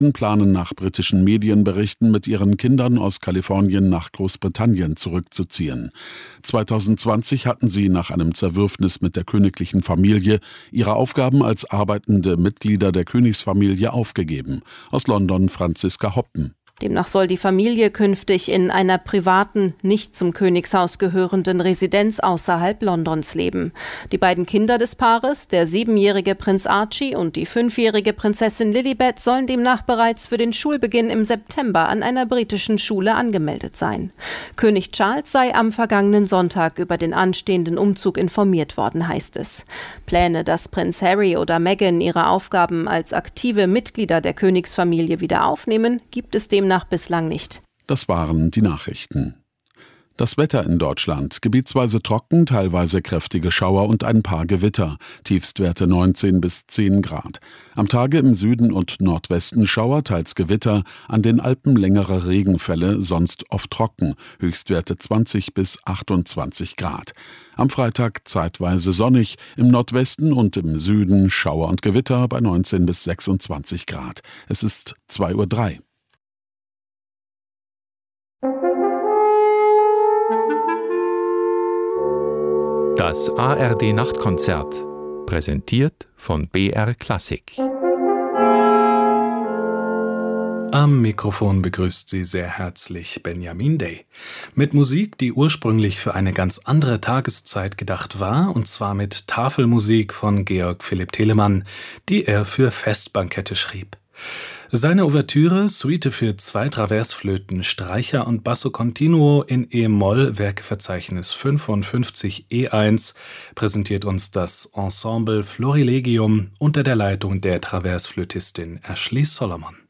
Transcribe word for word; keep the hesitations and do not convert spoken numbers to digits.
Verwandten planen nach britischen Medienberichten, mit ihren Kindern aus Kalifornien nach Großbritannien zurückzuziehen. zweitausendzwanzig hatten sie nach einem Zerwürfnis mit der königlichen Familie ihre Aufgaben als arbeitende Mitglieder der Königsfamilie aufgegeben. Aus London Franziska Hoppen. Demnach soll die Familie künftig in einer privaten, nicht zum Königshaus gehörenden Residenz außerhalb Londons leben. Die beiden Kinder des Paares, der siebenjährige Prinz Archie und die fünfjährige Prinzessin Lilibet, sollen demnach bereits für den Schulbeginn im September an einer britischen Schule angemeldet sein. König Charles sei am vergangenen Sonntag über den anstehenden Umzug informiert worden, heißt es. Pläne, dass Prinz Harry oder Meghan ihre Aufgaben als aktive Mitglieder der Königsfamilie wieder aufnehmen, gibt es demnach Nach bislang nicht. Das waren die Nachrichten. Das Wetter in Deutschland: gebietsweise trocken, teilweise kräftige Schauer und ein paar Gewitter. Tiefstwerte neunzehn bis zehn Grad. Am Tage im Süden und Nordwesten Schauer, teils Gewitter. An den Alpen längere Regenfälle, sonst oft trocken. Höchstwerte zwanzig bis achtundzwanzig Grad. Am Freitag zeitweise sonnig. Im Nordwesten und im Süden Schauer und Gewitter bei neunzehn bis sechsundzwanzig Grad. Es ist zwei Uhr drei. Das A R D-Nachtkonzert, präsentiert von B R Klassik. Am Mikrofon begrüßt Sie sehr herzlich Benjamin Day. Mit Musik, die ursprünglich für eine ganz andere Tageszeit gedacht war, und zwar mit Tafelmusik von Georg Philipp Telemann, die er für Festbankette schrieb. Seine Ouvertüre, Suite für zwei Traversflöten, Streicher und Basso Continuo in E-Moll, Werkeverzeichnis fünfundfünfzig E eins, präsentiert uns das Ensemble Florilegium unter der Leitung der Traversflötistin Ashley Solomon.